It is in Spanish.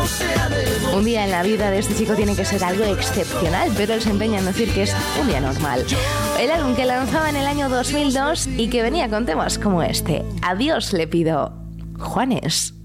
Un día en la vida de este chico tiene que ser algo excepcional, pero él se empeña en decir que es un día normal. El álbum que lanzaba en el año 2002 y que venía con temas como este. Adiós le pido, Juanes.